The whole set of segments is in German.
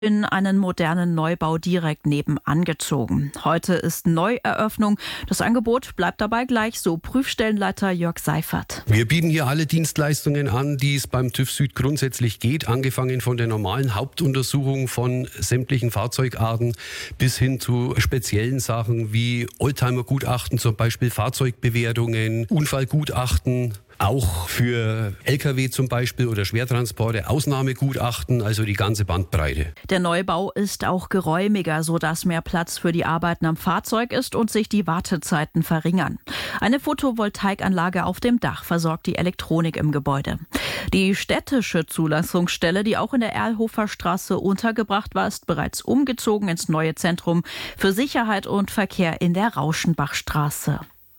in einen modernen Neubau direkt nebenan gezogen. Heute ist Neueröffnung. Das Angebot bleibt dabei gleich, so Prüfstellenleiter Jörg Seifert. Wir bieten hier alle Dienstleistungen an, die es beim TÜV Süd grundsätzlich geht, angefangen von der normalen Hauptuntersuchung von sämtlichen Fahrzeugarten bis hin zu speziellen Sachen wie Oldtimer-Gutachten, zum Beispiel Fahrzeugbewertungen, Unfallgutachten. Auch für Lkw zum Beispiel oder Schwertransporte Ausnahmegutachten, also die ganze Bandbreite. Der Neubau ist auch geräumiger, sodass mehr Platz für die Arbeiten am Fahrzeug ist und sich die Wartezeiten verringern. Eine Photovoltaikanlage auf dem Dach versorgt die Elektronik im Gebäude. Die städtische Zulassungsstelle, die auch in der Erlhofer Straße untergebracht war, ist bereits umgezogen ins neue Zentrum für Sicherheit und Verkehr in der Rauschenbachstraße.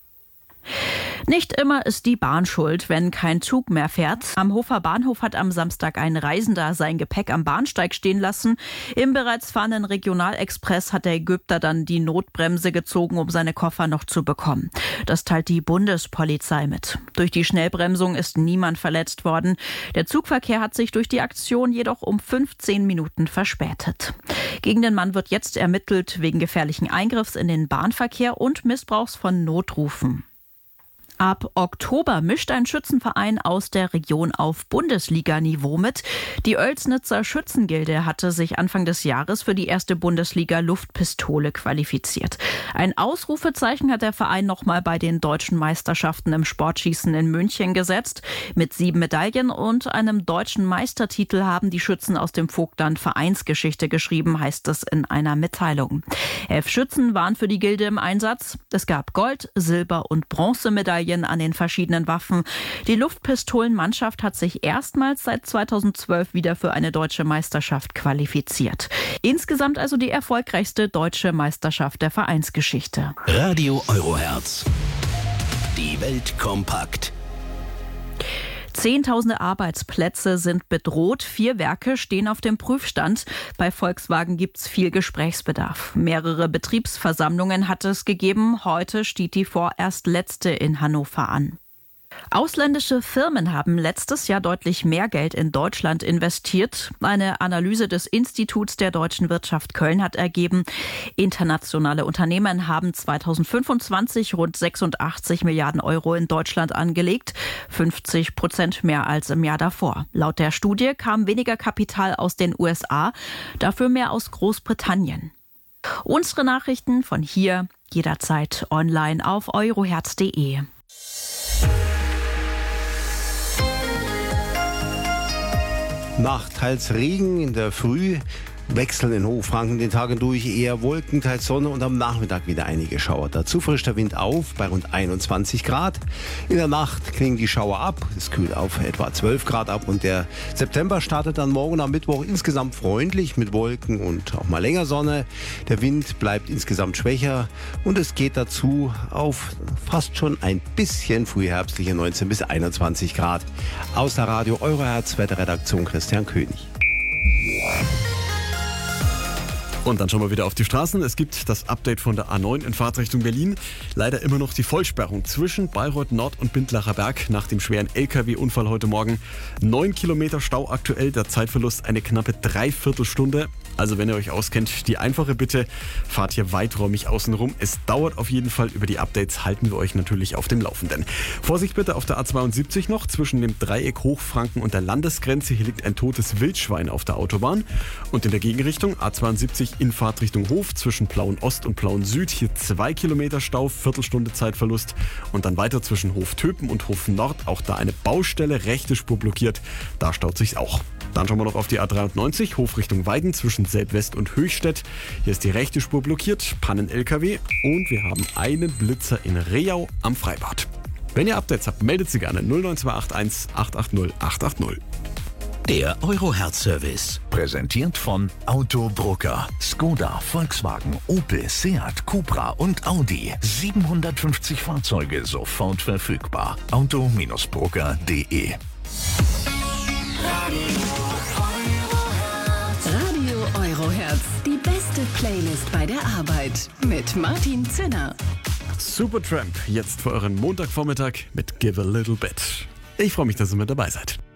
Nicht immer ist die Bahn schuld, wenn kein Zug mehr fährt. Am Hofer Bahnhof hat am Samstag ein Reisender sein Gepäck am Bahnsteig stehen lassen. Im bereits fahrenden Regionalexpress hat der Ägypter dann die Notbremse gezogen, um seine Koffer noch zu bekommen. Das teilt die Bundespolizei mit. Durch die Schnellbremsung ist niemand verletzt worden. Der Zugverkehr hat sich durch die Aktion jedoch um 15 Minuten verspätet. Gegen den Mann wird jetzt ermittelt wegen gefährlichen Eingriffs in den Bahnverkehr und Missbrauchs von Notrufen. Ab Oktober mischt ein Schützenverein aus der Region auf Bundesliga-Niveau mit. Die Oelsnitzer Schützengilde hatte sich Anfang des Jahres für die erste Bundesliga-Luftpistole qualifiziert. Ein Ausrufezeichen hat der Verein nochmal bei den deutschen Meisterschaften im Sportschießen in München gesetzt. Mit 7 Medaillen und einem deutschen Meistertitel haben die Schützen aus dem Vogtland Vereinsgeschichte geschrieben, heißt es in einer Mitteilung. 11 Schützen waren für die Gilde im Einsatz. Es gab Gold-, Silber- und Bronzemedaillen an den verschiedenen Waffen. Die Luftpistolenmannschaft hat sich erstmals seit 2012 wieder für eine deutsche Meisterschaft qualifiziert. Insgesamt also die erfolgreichste deutsche Meisterschaft der Vereinsgeschichte. Radio Eurohertz. Die Welt kompakt. Zehntausende Arbeitsplätze sind bedroht. 4 Werke stehen auf dem Prüfstand. Bei Volkswagen gibt's viel Gesprächsbedarf. Mehrere Betriebsversammlungen hat es gegeben. Heute steht die vorerst letzte in Hannover an. Ausländische Firmen haben letztes Jahr deutlich mehr Geld in Deutschland investiert. Eine Analyse des Instituts der deutschen Wirtschaft Köln hat ergeben, internationale Unternehmen haben 2025 rund 86 Milliarden Euro in Deutschland angelegt, 50% mehr als im Jahr davor. Laut der Studie kam weniger Kapital aus den USA, dafür mehr aus Großbritannien. Unsere Nachrichten von hier jederzeit online auf eurohertz.de. Nacht, teils Regen in der Früh, wechseln in Hochfranken den Tagen durch, eher Wolken, teils Sonne und am Nachmittag wieder einige Schauer. Dazu frischt der Wind auf bei rund 21 Grad. In der Nacht klingen die Schauer ab, es kühlt auf etwa 12 Grad ab und der September startet dann morgen am Mittwoch insgesamt freundlich mit Wolken und auch mal länger Sonne. Der Wind bleibt insgesamt schwächer und es geht dazu auf fast schon ein bisschen frühherbstliche 19 bis 21 Grad. Aus der Radio Eurohertz Wetterredaktion Christian König. Und dann schauen wir wieder auf die Straßen. Es gibt das Update von der A9 in Fahrtrichtung Berlin. Leider immer noch die Vollsperrung zwischen Bayreuth Nord und Bindlacher Berg nach dem schweren Lkw-Unfall heute Morgen. 9 Kilometer Stau aktuell, der Zeitverlust eine knappe Dreiviertelstunde. Also wenn ihr euch auskennt, die einfache Bitte, fahrt hier weiträumig außenrum. Es dauert auf jeden Fall. Über die Updates halten wir euch natürlich auf dem Laufenden. Vorsicht bitte auf der A72 noch zwischen dem Dreieck Hochfranken und der Landesgrenze. Hier liegt ein totes Wildschwein auf der Autobahn. Und in der Gegenrichtung A72 in Fahrtrichtung Hof zwischen Plauen Ost und Plauen Süd. Hier 2 Kilometer Stau, Viertelstunde Zeitverlust. Und dann weiter zwischen Hof Töpen und Hof Nord. Auch da eine Baustelle, rechte Spur blockiert. Da staut sich's auch. Dann schauen wir noch auf die A93, Hof Richtung Weiden zwischen Selbwest und Höchstädt. Hier ist die rechte Spur blockiert, Pannen-LKW und wir haben einen Blitzer in Reau am Freibad. Wenn ihr Updates habt, meldet sie gerne 09281 880 880. Der Eurohertz-Service. Präsentiert von Autobroker. Skoda, Volkswagen, Opel, Seat, Cupra und Audi. 750 Fahrzeuge sofort verfügbar. Auto-broker.de. Radio Eurohertz. Die beste Playlist bei der Arbeit. Mit Martin Zinner. Supertramp, jetzt für euren Montagvormittag mit Give a Little Bit. Ich freue mich, dass ihr mit dabei seid.